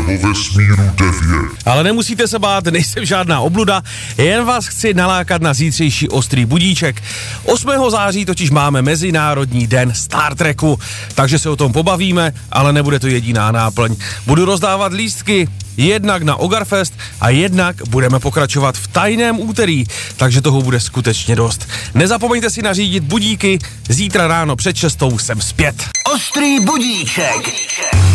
vesmíru 9. Ale nemusíte se bát, nejsem žádná obluda, jen vás chci nalákat na zítřejší ostrý budíček. 8. září totiž máme Mezinárodní den Star Treku, takže se o tom pobavíme, ale nebude to jediná náplň. Budu rozdávat lístky, jednak na Ogarfest a jednak budeme pokračovat v tajném úterý, takže toho bude skutečně dost. Nezapomeňte si nařídit budíky, zítra ráno před 6 jsem zpět. Ostrý budíček.